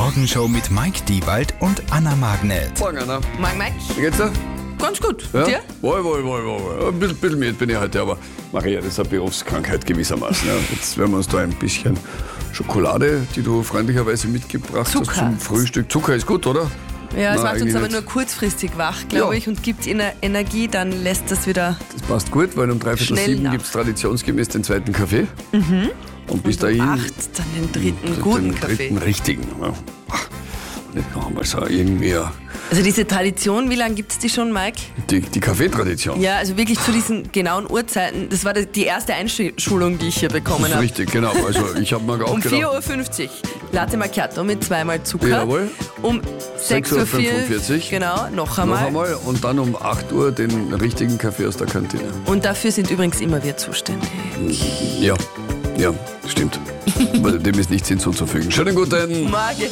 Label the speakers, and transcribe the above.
Speaker 1: Morgenshow mit Mike Diewald und Anna Magnet.
Speaker 2: Morgen, Anna.
Speaker 3: Morgen, Mike.
Speaker 2: Wie geht's dir?
Speaker 3: Ganz gut.
Speaker 2: Ja?
Speaker 3: Dir?
Speaker 2: Wohl. Ein bisschen müde bin ich heute, aber Maria, das ist eine Berufskrankheit gewissermaßen. Ja. Jetzt werden wir uns da ein bisschen Schokolade, die du freundlicherweise mitgebracht
Speaker 3: Zucker.
Speaker 2: hast zum Frühstück. Zucker ist gut, oder?
Speaker 3: Ja, es
Speaker 2: Nein,
Speaker 3: macht uns
Speaker 2: eigentlich
Speaker 3: aber
Speaker 2: nicht.
Speaker 3: nur kurzfristig wach, glaube
Speaker 2: Ja.
Speaker 3: ich, und gibt Energie, dann lässt das wieder.
Speaker 2: Das passt gut, weil um 6:45
Speaker 3: Schnell
Speaker 2: gibt es traditionsgemäß den zweiten Kaffee. Und bis
Speaker 3: Und um
Speaker 2: dahin
Speaker 3: 8 dann den dritten guten
Speaker 2: den
Speaker 3: Kaffee.
Speaker 2: dritten richtigen. Ja. Nicht noch einmal so irgendwie
Speaker 3: Also diese Tradition, wie lange gibt es die schon, Mike?
Speaker 2: die Kaffeetradition.
Speaker 3: Ja, also wirklich zu diesen genauen Uhrzeiten. Das war die erste Einschulung, die ich hier
Speaker 2: Das
Speaker 3: bekommen
Speaker 2: ist
Speaker 3: habe.
Speaker 2: richtig, genau. Also ich habe mir auch
Speaker 3: Um
Speaker 2: gedacht,
Speaker 3: 4.50 Uhr Latte Macchiato mit 2-mal Zucker.
Speaker 2: Jawohl.
Speaker 3: Um
Speaker 2: 6:45
Speaker 3: Uhr, genau, noch einmal.
Speaker 2: noch einmal und dann um 8 Uhr den richtigen Kaffee aus der Kantine.
Speaker 3: Und dafür sind übrigens immer wir zuständig.
Speaker 2: Ja, stimmt. Dem ist nichts hinzuzufügen. Schönen guten
Speaker 3: Morgen.